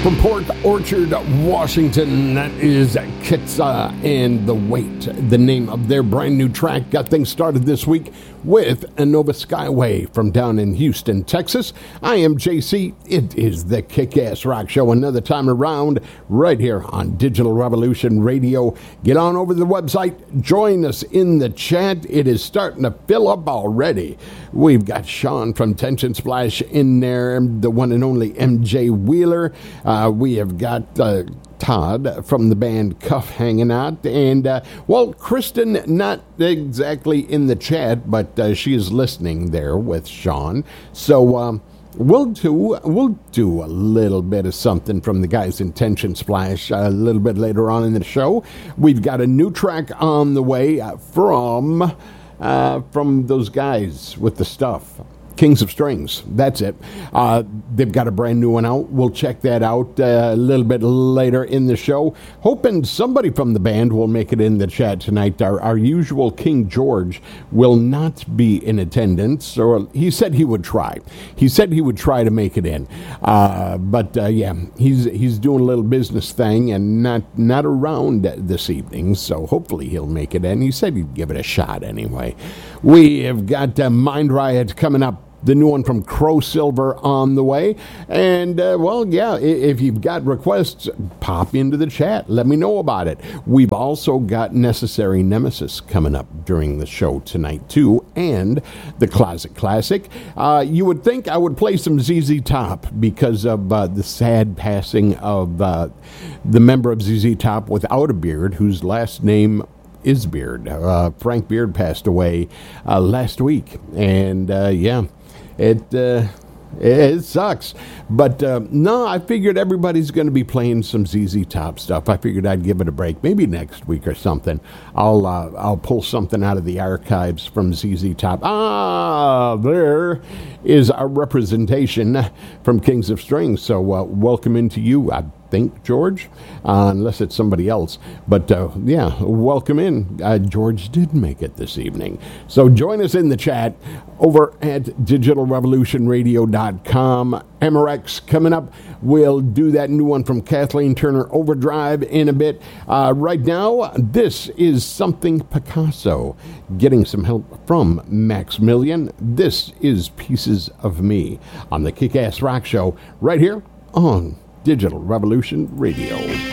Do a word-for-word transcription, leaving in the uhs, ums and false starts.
From Port Orchard, Washington, that is Kitsa and The Wait, the name of their brand new track. Got things started this week with Innova Skyway from down in Houston, Texas. I am J C. It is the Kick-Ass Rock Show another time around right here on Digital Revolution Radio. Get on over to the website. Join us in the chat. It is starting to fill up already. We've got Sean from Tension Splash in there, the one and only M J Wheeler. Uh, we have got uh, Todd from the band Cuff hanging out. And, uh, well, Kristen, not exactly in the chat, but uh, she is listening there with Sean. So um, we'll do we'll do a little bit of something from the guys in Tension Splash a little bit later on in the show. We've got a new track on the way uh, from, uh, from those guys with the stuff. Kings of Strings, that's it. Uh, they've got a brand new one out. We'll check that out uh, a little bit later in the show. Hoping somebody from the band will make it in the chat tonight. Our, our usual King George will not be in attendance, or he said he would try. He said he would try to make it in. Uh, but uh, yeah, he's he's doing a little business thing and not, not around this evening, so hopefully he'll make it in. He said he'd give it a shot anyway. We have got uh, Mind Riot coming up. The new one from Crow Silver on the way. And, uh, well, yeah, if you've got requests, pop into the chat. Let me know about it. We've also got Necessary Nemesis coming up during the show tonight, too, and the Closet Classic. Uh, you would think I would play some Z Z Top because of uh, the sad passing of uh, the member of Z Z Top without a beard, whose last name is Beard. Uh, Frank Beard passed away uh, last week. And, uh, yeah. It uh, it sucks, but uh, no, I figured everybody's going to be playing some Z Z Top stuff. I figured I'd give it a break, maybe next week or something. I'll uh, I'll pull something out of the archives from Z Z Top. Ah, there is a representation from Kings of Strings. So uh, welcome into you. I think, George, uh, unless it's somebody else. But, uh, yeah, welcome in. Uh, George did make it this evening. So join us in the chat over at digital revolution radio dot com. Amorex coming up. We'll do that new one from Kathleen Turner Overdrive in a bit. Uh, right now, this is Something Picasso, getting some help from Maximilian. This is Pieces of Me on the Kick-Ass Rock Show right here on Digital Revolution Radio.